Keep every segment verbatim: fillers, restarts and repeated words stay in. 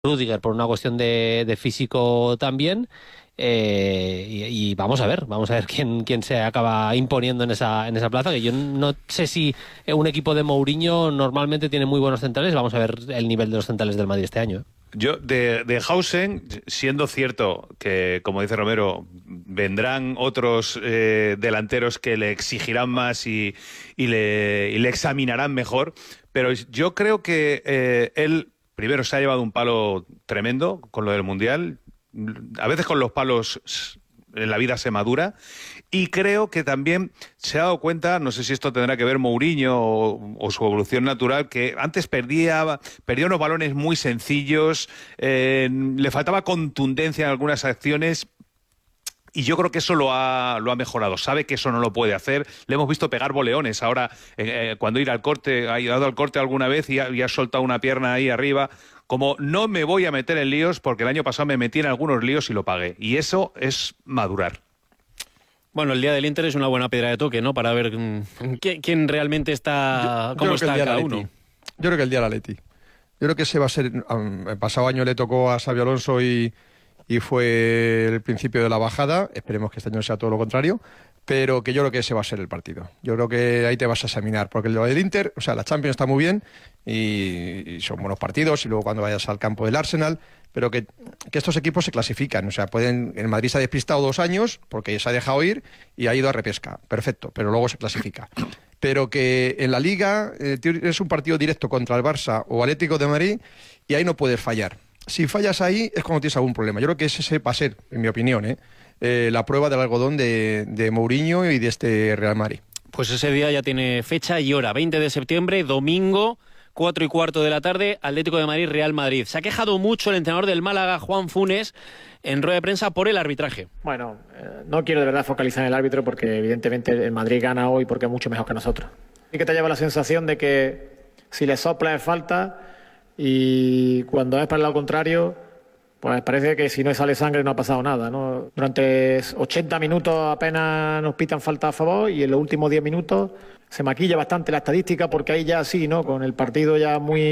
Rüdiger por una cuestión de, de físico también. Eh, y, y vamos a ver, vamos a ver quién, quién se acaba imponiendo en esa, en esa plaza, que yo no sé si un equipo de Mourinho normalmente tiene muy buenos centrales. Vamos a ver el nivel de los centrales del Madrid este año. Yo, de, de Hausen, siendo cierto que, como dice Romero, vendrán otros eh, delanteros que le exigirán más y, y, le, y le examinarán mejor, pero yo creo que eh, él, primero, se ha llevado un palo tremendo con lo del Mundial. A veces con los palos en la vida se madura, y creo que también se ha dado cuenta, no sé si esto tendrá que ver Mourinho o, o su evolución natural, que antes perdía, perdía unos balones muy sencillos, eh, le faltaba contundencia en algunas acciones. Y yo creo que eso lo ha, lo ha mejorado. Sabe que eso no lo puede hacer. Le hemos visto pegar boleones. Ahora, eh, cuando ir al corte, ha ido al corte alguna vez y ha, y ha soltado una pierna ahí arriba. Como no me voy a meter en líos, porque el año pasado me metí en algunos líos y lo pagué. Y eso es madurar. Bueno, el día del Inter es una buena piedra de toque, ¿no? Para ver quién, quién realmente está, yo, cómo yo está cada uno. Yo creo que el día del Atleti. Yo creo que ese va a ser... Um, el pasado año le tocó a Xabi Alonso y... y fue el principio de la bajada. Esperemos que este año sea todo lo contrario, pero que yo creo que ese va a ser el partido. Yo creo que ahí te vas a examinar, porque el del Inter, o sea, la Champions está muy bien y, y son buenos partidos, y luego cuando vayas al campo del Arsenal, pero que, que estos equipos se clasifican. O sea, pueden, el Madrid se ha despistado dos años porque se ha dejado ir y ha ido a repesca, perfecto, pero luego se clasifica. Pero que en la Liga eh, es un partido directo contra el Barça o Atlético de Madrid y ahí no puedes fallar. Si fallas ahí es cuando tienes algún problema. Yo creo que ese va a ser, en mi opinión, ¿eh? Eh, la prueba del algodón de, de Mourinho y de este Real Madrid. Pues ese día ya tiene fecha y hora, veinte de septiembre, domingo, cuatro y cuarto de la tarde, Atlético de Madrid, Real Madrid. Se ha quejado mucho el entrenador del Málaga, Juan Funes, en rueda de prensa por el arbitraje. Bueno, eh, no quiero de verdad focalizar en el árbitro porque evidentemente el Madrid gana hoy porque es mucho mejor que nosotros. Y que te lleva la sensación de que si le sopla es falta, y cuando es para el lado contrario, pues parece que si no sale sangre no ha pasado nada, ¿no? Durante ochenta minutos apenas nos pitan falta a favor y en los últimos diez minutos se maquilla bastante la estadística, porque ahí ya sí, ¿no? Con el partido ya muy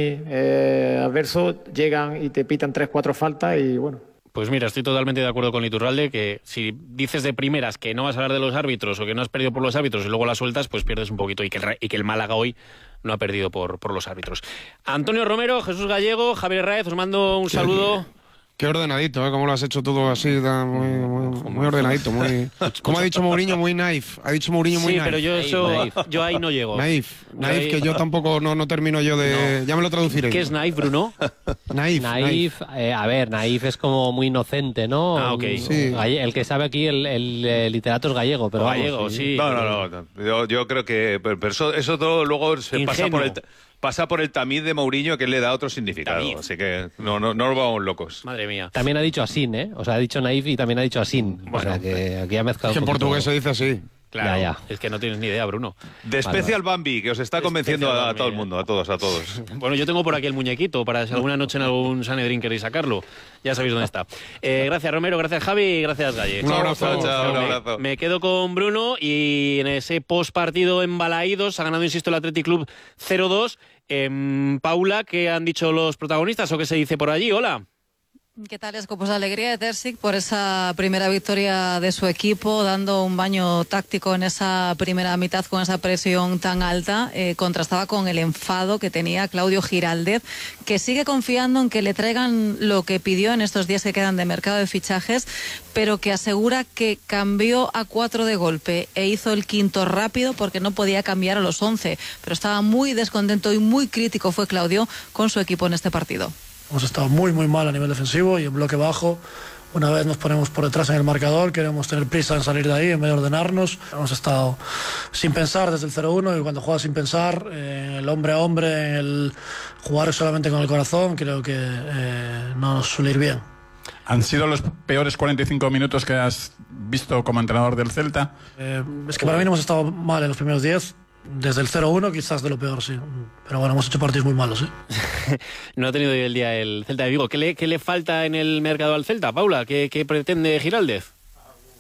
eh, adverso, llegan y te pitan tres, cuatro faltas y bueno. Pues mira, estoy totalmente de acuerdo con Iturralde, que si dices de primeras que no vas a hablar de los árbitros o que no has perdido por los árbitros y luego las sueltas, pues pierdes un poquito, y que el, y que el Málaga hoy no ha perdido por, por los árbitros. Antonio Romero, Jesús Gallego, Javier Raez, os mando un saludo. Qué ordenadito, ¿eh? Cómo lo has hecho todo así, muy, muy, muy ordenadito, muy... Como ha dicho Mourinho, muy naif. Ha dicho Mourinho muy sí, naif. Sí, pero yo, eso, yo ahí no llego. Naif, naif, ahí... que yo tampoco no, no termino yo de... No. Ya me lo traduciré. ¿Qué es naif, Bruno? Naif. Naif, eh, a ver, naif es como muy inocente, ¿no? Ah, ok. Sí. El que sabe aquí, el, el, el literato es gallego, pero gallego, vamos, sí. No, no, no. Yo, yo creo que... Pero eso, eso todo luego se Ingenuo. pasa por el... Pasa por el tamiz de Mourinho, que le da otro significado. Tamiz. Así que no, no, no nos vamos locos. Madre mía. También ha dicho Asin, ¿eh? O sea, ha dicho naif y también ha dicho Asin. Bueno, o sea, que aquí ha mezclado. Es que en portugués se dice así. Claro, ya, ya. Es que no tienes ni idea, Bruno. De Special Bambi, que os está convenciendo a, a todo el mundo, a todos, a todos. Bueno, yo tengo por aquí el muñequito, para si alguna noche en algún Sanedrín queréis sacarlo. Ya sabéis dónde está. Eh, gracias, Romero, gracias, Javi, y gracias, Galle. Un abrazo. Chao, un abrazo. Me, me quedo con Bruno, y en ese postpartido en Balaídos ha ganado, insisto, el Athletic Club cero dos. Eh, Paula, ¿qué han dicho los protagonistas o qué se dice por allí? Hola. ¿Qué tal, Esco? Pues la alegría de Terzic por esa primera victoria de su equipo, dando un baño táctico en esa primera mitad con esa presión tan alta. Eh, contrastaba con el enfado que tenía Claudio Giraldez, que sigue confiando en que le traigan lo que pidió en estos días que quedan de mercado de fichajes, pero que asegura que cambió a cuatro de golpe e hizo el quinto rápido porque no podía cambiar a los once. Pero estaba muy descontento y muy crítico fue Claudio con su equipo en este partido. Hemos estado muy muy mal a nivel defensivo y en bloque bajo. Una vez nos ponemos por detrás en el marcador, queremos tener prisa en salir de ahí en vez de ordenarnos. Hemos estado sin pensar desde el cero uno, y cuando juegas sin pensar, eh, el hombre a hombre, el jugar solamente con el corazón, creo que eh, no nos suele ir bien. ¿Han sido los peores cuarenta y cinco minutos que has visto como entrenador del Celta? Eh, es que para mí no hemos estado mal en los primeros diez. Desde el cero uno quizás de lo peor, sí. Pero bueno, hemos hecho partidos muy malos, ¿eh? No ha tenido hoy el día el Celta de Vigo. ¿Qué le, qué le falta en el mercado al Celta, Paula? ¿Qué, qué pretende Giraldez?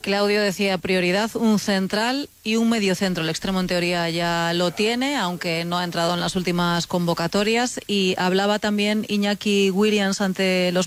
Claudio decía prioridad, un central y un mediocentro. El extremo en teoría ya lo tiene, aunque no ha entrado en las últimas convocatorias. Y hablaba también Iñaki Williams ante los